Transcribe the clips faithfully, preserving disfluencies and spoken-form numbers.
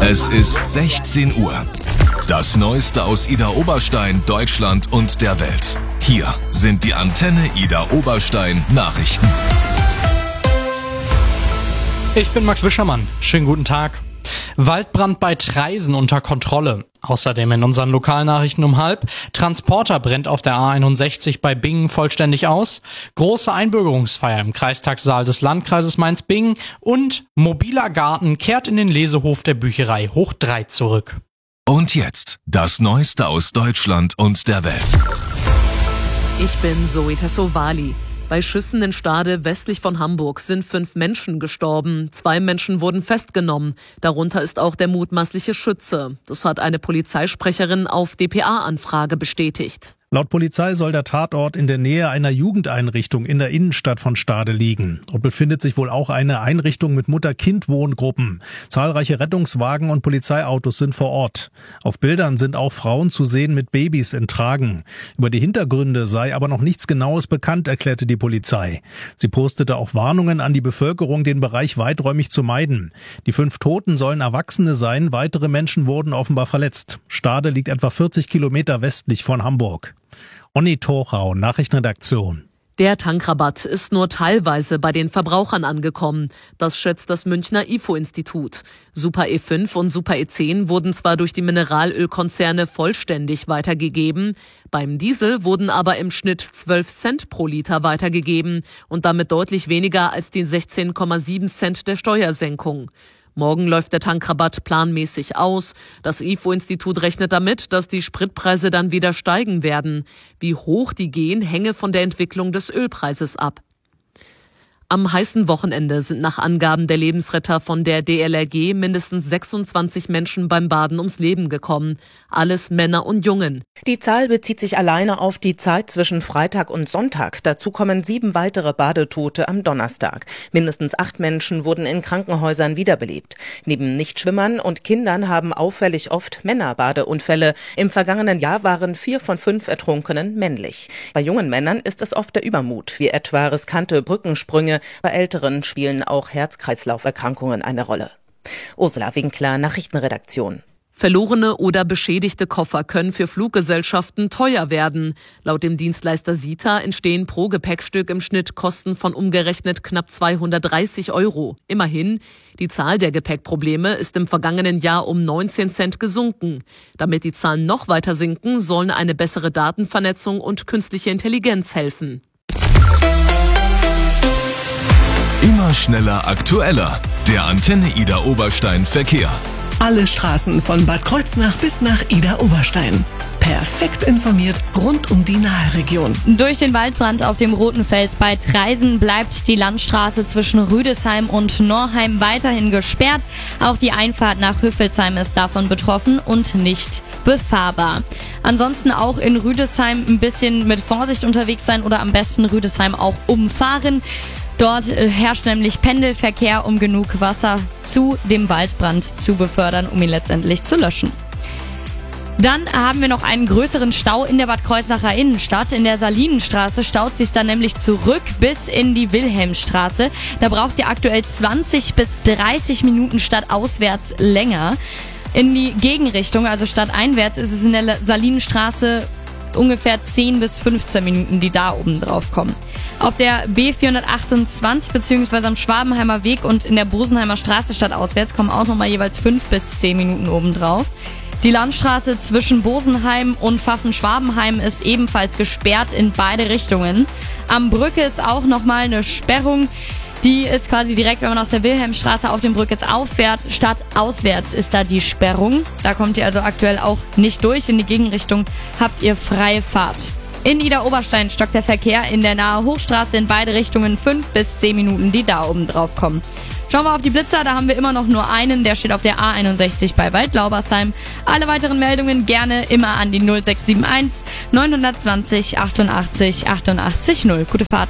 Es ist sechzehn Uhr. Das Neueste aus Idar Oberstein, Deutschland und der Welt. Hier sind die Antenne Idar Oberstein Nachrichten. Ich bin Max Wischermann. Schönen guten Tag. Waldbrand bei Traisen unter Kontrolle. Außerdem in unseren Lokalnachrichten um halb. Transporter brennt auf der A einundsechzig bei Bingen vollständig aus. Große Einbürgerungsfeier im Kreistagssaal des Landkreises Mainz-Bingen. Und mobiler Garten kehrt in den Lesehof der Bücherei Hoch drei zurück. Und jetzt das Neueste aus Deutschland und der Welt. Ich bin Zoe Tassovali. Bei Schüssen in Stade westlich von Hamburg sind fünf Menschen gestorben. Zwei Menschen wurden festgenommen. Darunter ist auch der mutmaßliche Schütze. Das hat eine Polizeisprecherin auf D P A-Anfrage bestätigt. Laut Polizei soll der Tatort in der Nähe einer Jugendeinrichtung in der Innenstadt von Stade liegen. Dort befindet sich wohl auch eine Einrichtung mit Mutter-Kind-Wohngruppen. Zahlreiche Rettungswagen und Polizeiautos sind vor Ort. Auf Bildern sind auch Frauen zu sehen mit Babys in Tragen. Über die Hintergründe sei aber noch nichts Genaues bekannt, erklärte die Polizei. Sie postete auch Warnungen an die Bevölkerung, den Bereich weiträumig zu meiden. Die fünf Toten sollen Erwachsene sein, weitere Menschen wurden offenbar verletzt. Stade liegt etwa vierzig Kilometer westlich von Hamburg. Onni Torau, Nachrichtenredaktion. Der Tankrabatt ist nur teilweise bei den Verbrauchern angekommen. Das schätzt das Münchner I F O-Institut. Super E fünf und Super E zehn wurden zwar durch die Mineralölkonzerne vollständig weitergegeben, beim Diesel wurden aber im Schnitt zwölf Cent pro Liter weitergegeben und damit deutlich weniger als die sechzehn Komma sieben Cent der Steuersenkung. Morgen läuft der Tankrabatt planmäßig aus. Das I F O-Institut rechnet damit, dass die Spritpreise dann wieder steigen werden. Wie hoch die gehen, hänge von der Entwicklung des Ölpreises ab. Am heißen Wochenende sind nach Angaben der Lebensretter von der D L R G mindestens sechsundzwanzig Menschen beim Baden ums Leben gekommen. Alles Männer und Jungen. Die Zahl bezieht sich alleine auf die Zeit zwischen Freitag und Sonntag. Dazu kommen sieben weitere Badetote am Donnerstag. Mindestens acht Menschen wurden in Krankenhäusern wiederbelebt. Neben Nichtschwimmern und Kindern haben auffällig oft Männer Badeunfälle. Im vergangenen Jahr waren vier von fünf Ertrunkenen männlich. Bei jungen Männern ist es oft der Übermut, wie etwa riskante Brückensprünge. Bei Älteren spielen auch Herz-Kreislauf-Erkrankungen eine Rolle. Ursula Winkler, Nachrichtenredaktion. Verlorene oder beschädigte Koffer können für Fluggesellschaften teuer werden. Laut dem Dienstleister SITA entstehen pro Gepäckstück im Schnitt Kosten von umgerechnet knapp zweihundertdreißig Euro. Immerhin, die Zahl der Gepäckprobleme ist im vergangenen Jahr um neunzehn Cent gesunken. Damit die Zahlen noch weiter sinken, sollen eine bessere Datenvernetzung und künstliche Intelligenz helfen. Immer schneller, aktueller. Der Antenne Idar Oberstein Verkehr. Alle Straßen von Bad Kreuznach bis nach Idar Oberstein. Perfekt informiert rund um die Naheregion. Durch den Waldbrand auf dem Roten Fels bei Traisen bleibt die Landstraße zwischen Rüdesheim und Norheim weiterhin gesperrt. Auch die Einfahrt nach Hüffelsheim ist davon betroffen und nicht befahrbar. Ansonsten auch in Rüdesheim ein bisschen mit Vorsicht unterwegs sein oder am besten Rüdesheim auch umfahren. Dort herrscht nämlich Pendelverkehr, um genug Wasser zu dem Waldbrand zu befördern, um ihn letztendlich zu löschen. Dann haben wir noch einen größeren Stau in der Bad Kreuznacher Innenstadt. In der Salinenstraße staut sich dann nämlich zurück bis in die Wilhelmstraße. Da braucht ihr aktuell zwanzig bis dreißig Minuten statt auswärts länger. In die Gegenrichtung, also stadteinwärts, ist es in der Salinenstraße ungefähr zehn bis fünfzehn Minuten, die da oben drauf kommen. Auf der B vierhundertachtundzwanzig bzw. am Schwabenheimer Weg und in der Bosenheimer Straße stadtauswärts kommen auch nochmal jeweils fünf bis zehn Minuten oben drauf. Die Landstraße zwischen Bosenheim und Pfaffen-Schwabenheim ist ebenfalls gesperrt in beide Richtungen. Am Brücke ist auch nochmal eine Sperrung. Die ist quasi direkt, wenn man aus der Wilhelmstraße auf den Brücke auffährt, statt auswärts ist da die Sperrung. Da kommt ihr also aktuell auch nicht durch. In die Gegenrichtung habt ihr freie Fahrt. In Idar Oberstein stockt der Verkehr in der Nahe Hochstraße in beide Richtungen fünf bis zehn Minuten, die da oben drauf kommen. Schauen wir auf die Blitzer, da haben wir immer noch nur einen, der steht auf der A einundsechzig bei Waldlaubersheim. Alle weiteren Meldungen gerne immer an die null sechs sieben eins neun zwei null achtundachtzig achtundachtzig null. Gute Fahrt.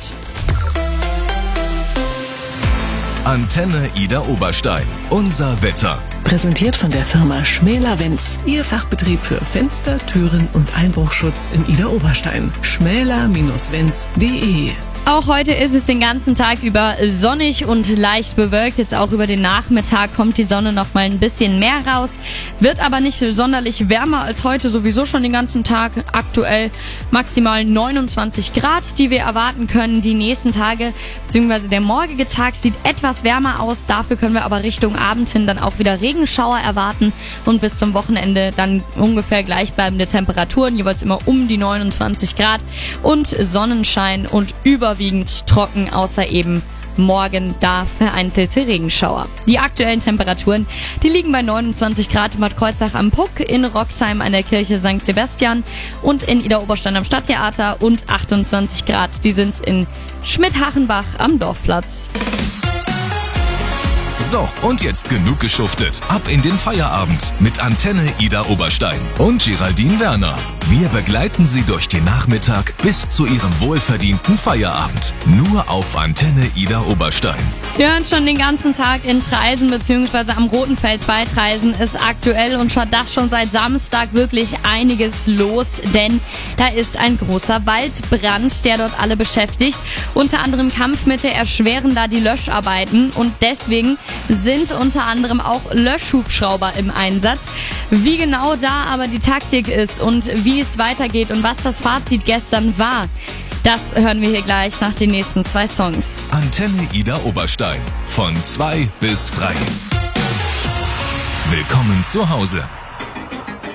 Antenne Idar Oberstein. Unser Wetter. Präsentiert von der Firma Schmäler-Wenz. Ihr Fachbetrieb für Fenster, Türen und Einbruchschutz in Idar Oberstein. schmäler Bindestrich wenz punkt de Auch heute ist es den ganzen Tag über sonnig und leicht bewölkt. Jetzt auch über den Nachmittag kommt die Sonne noch mal ein bisschen mehr raus. Wird aber nicht sonderlich wärmer als heute, sowieso schon den ganzen Tag. Aktuell maximal neunundzwanzig Grad, die wir erwarten können. Die nächsten Tage, beziehungsweise der morgige Tag sieht etwas wärmer aus. Dafür können wir aber Richtung Abend hin dann auch wieder Regenschauer erwarten. Und bis zum Wochenende dann ungefähr gleichbleibende Temperaturen, jeweils immer um die neunundzwanzig Grad. Und Sonnenschein und über Überwiegend trocken, außer eben morgen da vereinzelte Regenschauer. Die aktuellen Temperaturen, die liegen bei neunundzwanzig Grad in Bad Kreuznach am Puck, in Roxheim an der Kirche Sankt Sebastian und in Idar-Oberstein am Stadttheater und achtundzwanzig Grad. Die sind's in Schmidhachenbach am Dorfplatz. So, und jetzt genug geschuftet. Ab in den Feierabend mit Antenne Idar Oberstein und Geraldine Werner. Wir begleiten Sie durch den Nachmittag bis zu Ihrem wohlverdienten Feierabend. Nur auf Antenne Idar Oberstein. Wir hören schon den ganzen Tag in Treisen bzw. am Rotenfels bei Treisen ist aktuell und schon das schon seit Samstag wirklich einiges los, denn da ist ein großer Waldbrand, der dort alle beschäftigt. Unter anderem Kampfmittel erschweren da die Löscharbeiten und deswegen sind unter anderem auch Löschhubschrauber im Einsatz. Wie genau da aber die Taktik ist und wie es weitergeht und was das Fazit gestern war, das hören wir hier gleich nach den nächsten zwei Songs. Antenne Idar Oberstein. Von zwei bis frei. Willkommen zu Hause.